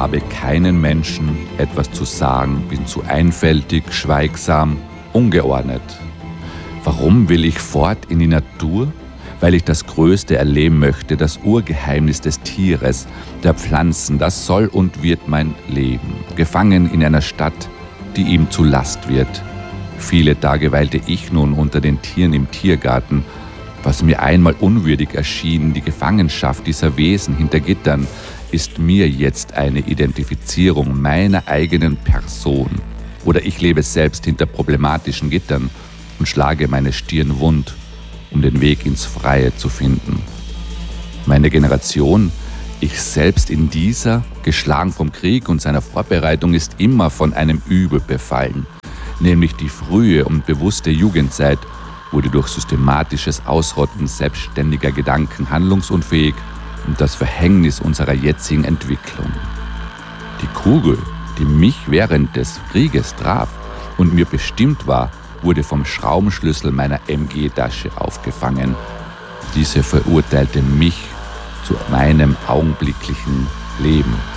habe keinen Menschen etwas zu sagen, bin zu einfältig, schweigsam, ungeordnet. Warum will ich fort in die Natur? Weil ich das Größte erleben möchte, das Urgeheimnis des Tieres, der Pflanzen, das soll und wird mein Leben. Gefangen in einer Stadt, die ihm zu Last wird. Viele Tage weilte ich nun unter den Tieren im Tiergarten, was mir einmal unwürdig erschien, die Gefangenschaft dieser Wesen hinter Gittern, ist mir jetzt eine Identifizierung meiner eigenen Person. Oder ich lebe selbst hinter problematischen Gittern und schlage meine Stirn wund, um den Weg ins Freie zu finden. Meine Generation, ich selbst in dieser, geschlagen vom Krieg und seiner Vorbereitung, ist immer von einem Übel befallen, nämlich die frühe und bewusste Jugendzeit wurde durch systematisches Ausrotten selbstständiger Gedanken handlungsunfähig und das Verhängnis unserer jetzigen Entwicklung. Die Kugel, die mich während des Krieges traf und mir bestimmt war, wurde vom Schraubenschlüssel meiner MG-Tasche aufgefangen. Diese verurteilte mich zu meinem augenblicklichen Leben.